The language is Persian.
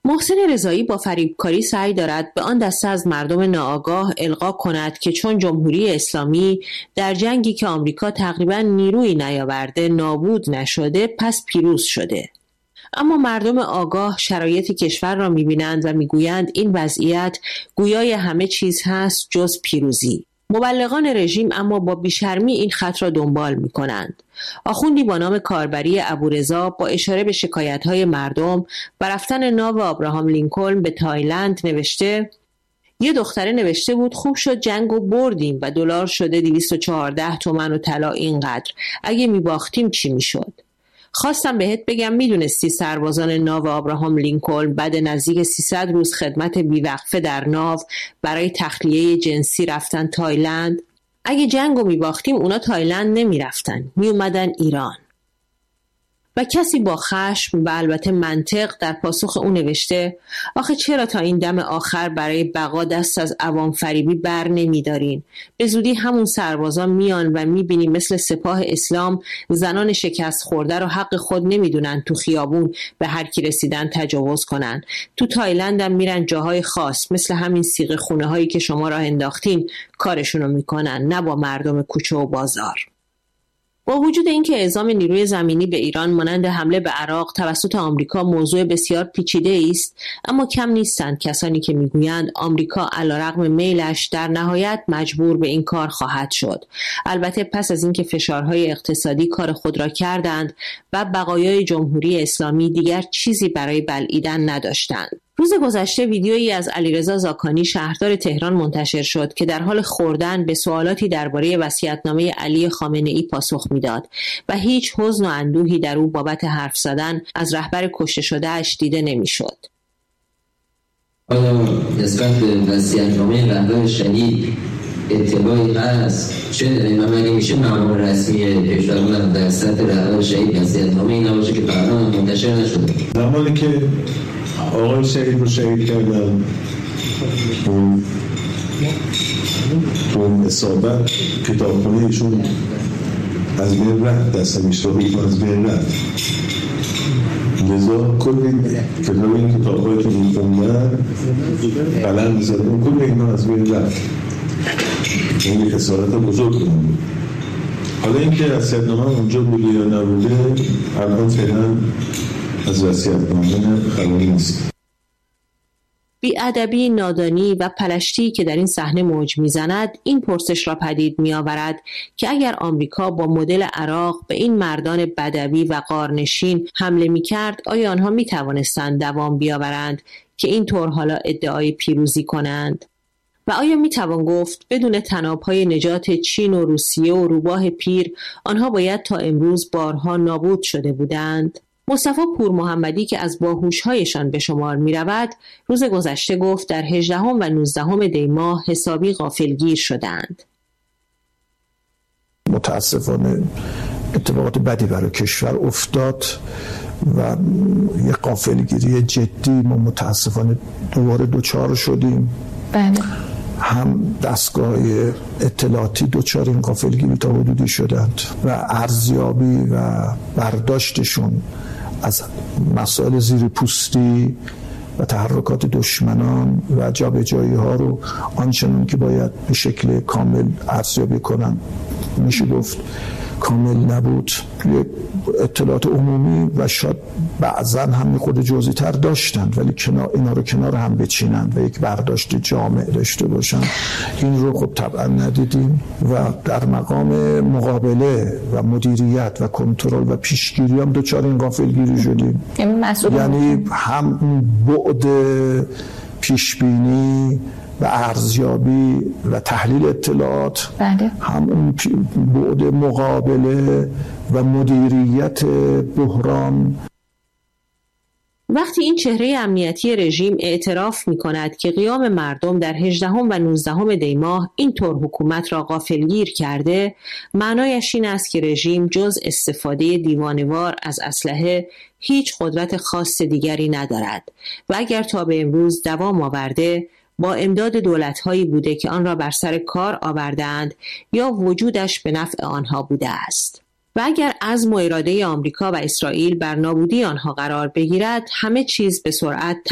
محسن رضایی با فریبکاری سعی دارد به آن دسته از مردم ناآگاه القا کند که چون جمهوری اسلامی در جنگی که آمریکا تقریباً نیرویی نیاورده نابود نشده، پس پیروز شده. اما مردم آگاه شرایط کشور را می‌بینند و می‌گویند این وضعیت گویای همه چیز هست جز پیروزی. مبلغان رژیم اما با بیشرمی این خط را دنبال می‌کنند. آخوندی با نام کاربری ابورضا با اشاره به شکایت‌های مردم و رفتن ناو آبراهام لینکلن به تایلند نوشته: یه دختره نوشته بود خوب شد جنگو بردیم و دلار شده 214 تومن و طلا اینقدر. اگه می‌باختیم چی می‌شد؟ خواستم بهت بگم میدونستی سربازان ناو آبراهام لینکلن بعد نزدیک 300 روز خدمت بیوقفه در ناو برای تخلیه جنسی رفتن تایلند؟ اگه جنگو میباختیم اونا تایلند نمیرفتن، میومدن ایران. و کسی با خشم و البته منطق در پاسخ اون نوشته: آخه چرا تا این دم آخر برای بقا دست از عوام فریبی بر نمیدارین؟ به زودی همون سربازان میان و میبینیم مثل سپاه اسلام زنان شکست خورده رو حق خود نمیدونن تو خیابون به هر کی رسیدن تجاوز کنن. تو تایلند هم میرن جاهای خاص مثل همین سیغ خونه هایی که شما راه انداختین کارشونو میکنن، نه با مردم کوچه و بازار. با وجود اینکه اعزام نیروی زمینی به ایران مانند حمله به عراق توسط آمریکا موضوع بسیار پیچیده است، اما کم نیستند کسانی که میگویند آمریکا علیرغم میلش در نهایت مجبور به این کار خواهد شد. البته پس از اینکه فشارهای اقتصادی کار خود را کردند و بقایای جمهوری اسلامی دیگر چیزی برای بلعیدن نداشتند. روز گذشته ویدیویی از علیرضا زاکانی شهردار تهران منتشر شد که در حال خوردن به سوالاتی درباره وصیت‌نامه علی خامنه‌ای پاسخ میداد و هیچ حزن و اندوهی در او بابت حرف زدن از رهبر کشته شده‌اش دیده نمی‌شد. آیا نسبت به وصیت‌نامه رهبر شهید اطلاعی هست؟ چه مگه میشه مقام رسمی کشور در سطح رهبر شهید وصیت‌نامه‌ای نباشه که فردا منتشر نشده؟ زمانی که آقای شهید رو شهید کردن اون اصابت کتابخونه ایشون از بین رفت، دست میشتابی از بین رفت. لذا کل کتاب این کتاب‌هایی که می‌خوندن قلم می‌زدن کل اینا از بین رفت. این یک خسارت بزرگ بود. حالا اینکه وصیت‌نامه اونجا بوده یا نبوده الان فعلا از وصیت‌نامه خبری نیست. بی‌ادبی، نادانی و پلشتی که در این صحنه موج میزند این پرسش را پدید میآورد که اگر آمریکا با مدل عراق به این مردان بدوی و غارنشین حمله میکرد آیا آنها میتوانستند دوام بیاورند که این طور حالا ادعای پیروزی کنند؟ و آیا میتوان گفت بدون تنابهای نجات چین و روسیه و روباه پیر آنها باید تا امروز بارها نابود شده بودند؟ مصطفی پور محمدی که از باهوش‌هایشان به شمار می‌رود، روز گذشته گفت در 18 و 19 دی ماه حسابی غافلگیر شدند. متاسفانه اتفاقات بدی برای کشور افتاد و یک غافلگیری جدی ما متاسفانه دوباره دوچار شدیم. بله. هم دستگاه اطلاعاتی دوچار این غافلگیری تا حدودی شدند و ارزیابی و برداشتشون از مسائل زیر پوستی و تحرکات دشمنان و جابجایی ها رو آنچنان که باید به شکل کامل ارزیابی کنن میشه گفت کامل نبود. یک اطلاعات عمومی و شاید بعضا هم خود جزئی تر داشتند ولی اینا رو کنار هم بچینند و یک برداشت جامع داشته باشند. این رو خب طبعا ندیدیم و در مقام مقابله و مدیریت و کنترل و پیشگیری هم دوچار این غافلگیری شدیم. یعنی هم بعد پیشبینی و ارزیابی و تحلیل اطلاعات، بله. هم اون بعد مقابله و مدیریت بحران. وقتی این چهره امنیتی رژیم اعتراف می کند که قیام مردم در 18 و 19 دی ماه این طور حکومت را غافلگیر کرده، معنایش این است که رژیم جز استفاده دیوانه‌وار از اسلحه هیچ قدرت خاص دیگری ندارد و اگر تا به امروز دوام آورده با امداد دولت‌هایی بوده که آن را بر سر کار آوردند یا وجودش به نفع آنها بوده است. و اگر عزم و اراده آمریکا و اسرائیل بر نابودی آنها قرار بگیرد همه چیز به سرعت